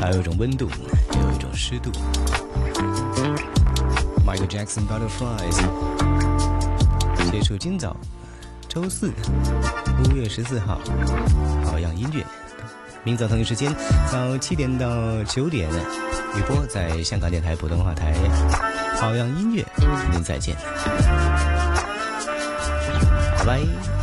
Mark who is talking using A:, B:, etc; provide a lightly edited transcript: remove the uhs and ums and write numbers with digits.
A: 还有一种温度，也有一种湿度。Michael Jackson Butterflies 结束今早周四5月14号好样音乐，明早同一时间早7点到9点雨播在香港电台普通话台好样音乐，您再见，拜拜。